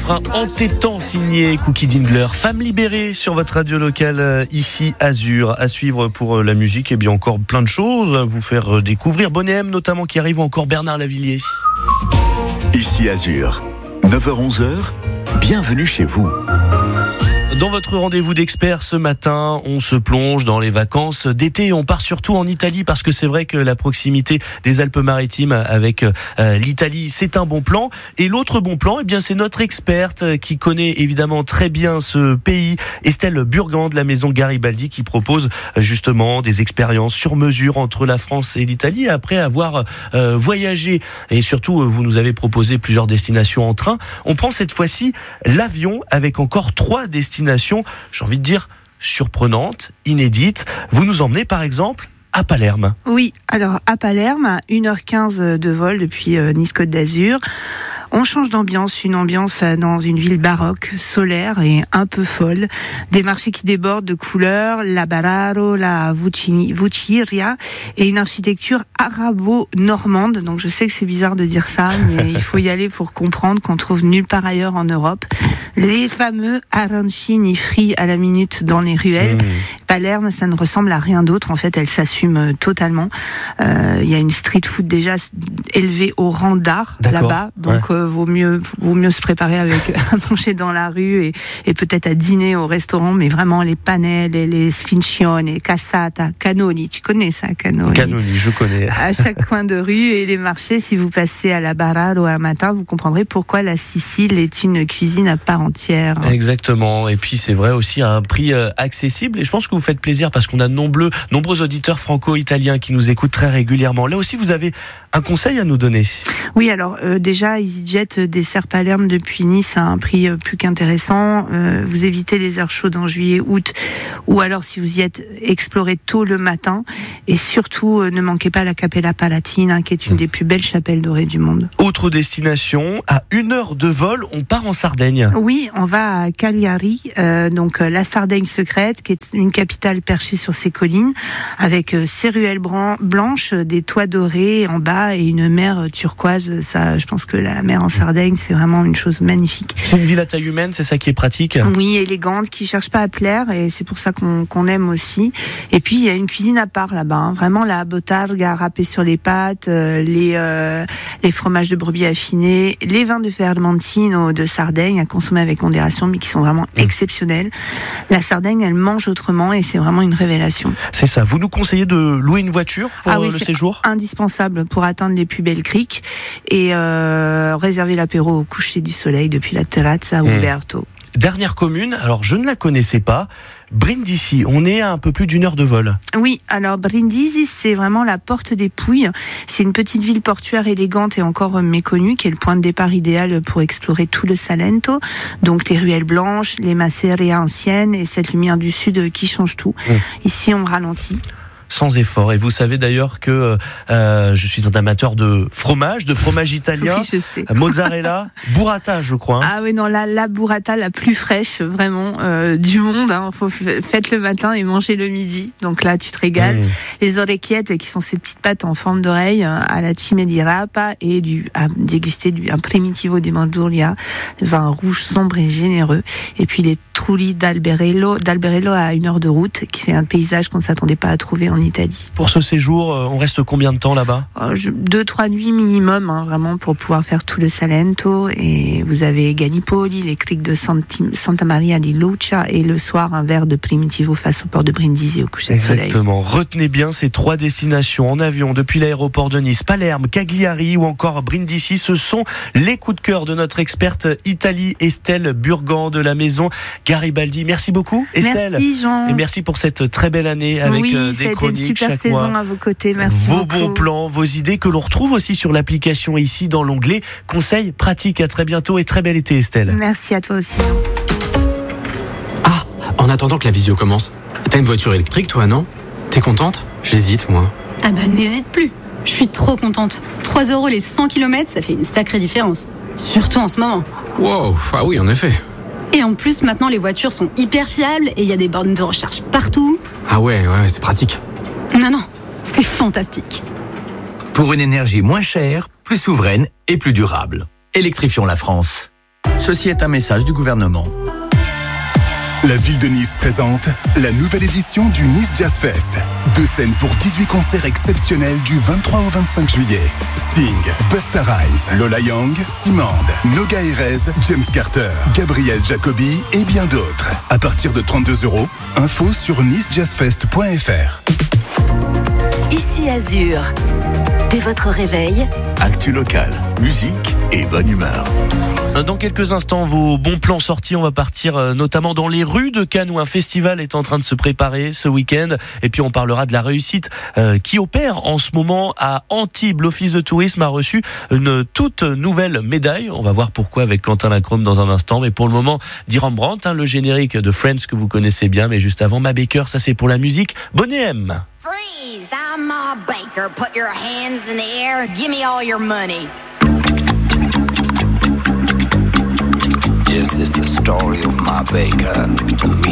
refrain entêtant signé Cookie Dingler. Femme libérée sur votre radio locale ici Azur. À suivre pour la musique et bien encore plein de choses à vous faire découvrir. Bonne M notamment qui arrive, ou encore Bernard Lavilliers. Ici Azur, 9h-11h, bienvenue chez vous. Dans votre rendez-vous d'experts ce matin, on se plonge dans les vacances d'été. On part surtout en Italie parce que c'est vrai que la proximité des Alpes-Maritimes avec l'Italie, c'est un bon plan. Et l'autre bon plan, eh bien, c'est notre experte qui connaît évidemment très bien ce pays, Estelle Burgan de la maison Garibaldi, qui propose justement des expériences sur mesure entre la France et l'Italie. Après avoir voyagé et surtout vous nous avez proposé plusieurs destinations en train, on prend cette fois-ci l'avion avec encore 3 destinations, j'ai envie de dire, surprenantes, inédites. Vous nous emmenez par exemple à Palerme. Oui, alors à Palerme, à 1h15 de vol depuis Nice-Côte d'Azur. On change d'ambiance, une ambiance dans une ville baroque, solaire et un peu folle. Des marchés qui débordent de couleurs, la Bararo, la Vucciria et une architecture arabo-normande. Donc je sais que c'est bizarre de dire ça, mais il faut y aller pour comprendre qu'on trouve nulle part ailleurs en Europe. Les fameux arancini frits à la minute dans les ruelles. Palerme, ça ne ressemble à rien d'autre. En fait, elle s'assume totalement. Il y a une street food déjà élevée au rang d'art là-bas. Donc vaut mieux se préparer avec à manger dans la rue et peut-être à dîner au restaurant. Mais vraiment les panelles, les sfincione, cassata, canoni. Tu connais ça, canoni? Canoni, je connais. À chaque coin de rue et les marchés. Si vous passez à la Bararo un matin, vous comprendrez pourquoi la Sicile est une cuisine à part entière. Exactement. Et puis c'est vrai aussi à un prix accessible. Et je pense que vous faites plaisir parce qu'on a nombreux auditeurs franco-italiens qui nous écoutent très régulièrement. Là aussi, vous avez un conseil à nous donner. Oui, alors déjà, EasyJet dessert Palerme depuis Nice à un prix plus qu'intéressant. Vous évitez les heures chaudes en juillet, août, ou alors si vous y êtes, explorez tôt le matin. Et surtout, ne manquez pas la Cappella Palatina, qui est une des plus belles chapelles dorées du monde. Autre destination, à 1 heure de vol, on part en Sardaigne. Oui, on va à Cagliari, donc la Sardaigne secrète, qui est une capitale perchée sur ses collines, avec ses ruelles blanches, des toits dorés en bas et une mer turquoise. Ça, je pense que la mer en Sardaigne, c'est vraiment une chose magnifique. C'est une ville à taille humaine, c'est ça qui est pratique. Oui, élégante, qui cherche pas à plaire, et c'est pour ça qu'on aime aussi. Et puis il y a une cuisine à part là-bas, hein. Vraiment la botarga râpée sur les pâtes, les fromages de brebis affinés, les vins de Fermentino de Sardaigne à consommer avec modération, mais qui sont vraiment exceptionnels. La Sardaigne, elle mange autrement et c'est vraiment une révélation. C'est ça. Vous nous conseillez de louer une voiture pour le séjour ? Indispensable pour atteindre les plus belles criques et réserver l'apéro au coucher du soleil depuis la Terrazza Umberto. Dernière commune, alors je ne la connaissais pas, Brindisi, on est à un peu plus d'1 heure de vol. Oui, alors Brindisi, c'est vraiment la porte des Pouilles. C'est une petite ville portuaire élégante et encore méconnue, qui est le point de départ idéal pour explorer tout le Salento. Donc les ruelles blanches, les masseria anciennes et cette lumière du sud qui change tout. Ici, on ralentit. Sans effort. Et vous savez d'ailleurs que je suis un amateur de fromage italien. Oui, je sais. Mozzarella, burrata, je crois. Ah oui, non, la burrata la plus fraîche, vraiment, du monde. Hein. Faites le matin et mangez le midi. Donc là, tu te régales. Les orecchiettes, qui sont ces petites pâtes en forme d'oreille, à la cime di rapa, et à déguster un primitivo di Manduria, vin rouge sombre et généreux. Et puis les trulli d'Alberello à 1 heure de route, qui c'est un paysage qu'on ne s'attendait pas à trouver en Italie. Pour ce séjour, on reste combien de temps là-bas ? 2-3 nuits minimum, hein, vraiment, pour pouvoir faire tout le Salento. Et vous avez Gallipoli, les criques de Santa Maria di Lucia, et le soir, un verre de Primitivo face au port de Brindisi au coucher de soleil. Exactement. Retenez bien ces 3 destinations en avion depuis l'aéroport de Nice, Palerme, Cagliari ou encore Brindisi. Ce sont les coups de cœur de notre experte Italie, Estelle Burgan de la maison Garibaldi. Merci beaucoup, Estelle. Merci, Jean. Et merci pour cette très belle année avec des chroniques. Une super saison à vos côtés, merci beaucoup. Vos bons plans, vos idées que l'on retrouve aussi sur l'application ici dans l'onglet Conseils pratiques. À très bientôt et très bel été, Estelle. Merci à toi aussi. Ah, en attendant que la visio commence, t'as une voiture électrique toi, non ? T'es contente ? J'hésite, moi. Ah bah n'hésite plus, je suis trop contente. 3 € les 100 km, ça fait une sacrée différence. Surtout en ce moment. Wow, ah oui, en effet. Et en plus, maintenant, les voitures sont hyper fiables et il y a des bornes de recharge partout. Ah ouais, c'est pratique. Non, c'est fantastique. Pour une énergie moins chère, plus souveraine et plus durable. Électrifions la France. Ceci est un message du gouvernement. La ville de Nice présente la nouvelle édition du Nice Jazz Fest. 2 scènes pour 18 concerts exceptionnels du 23 au 25 juillet. Sting, Busta Rhymes, Lola Young, Simande, Noga Erez, James Carter, Gabriel Jacobi et bien d'autres. À partir de 32 €, info sur nicejazzfest.fr. Ici Azur. Dès votre réveil, Actu locale, musique et bonne humeur. Dans quelques instants, vos bons plans sortis, on va partir notamment dans les rues de Cannes où un festival est en train de se préparer ce week-end. Et puis on parlera de la réussite qui opère en ce moment à Antibes. L'Office de tourisme a reçu une toute nouvelle médaille. On va voir pourquoi avec Quentin Lacombe dans un instant. Mais pour le moment, Diran Brandt, le générique de Friends que vous connaissez bien. Mais juste avant, Ma Baker, ça c'est pour la musique. Bonnet M. Freeze! I'm Ma Baker. Put your hands in the air. Give me all your money. This is the story of Ma Baker.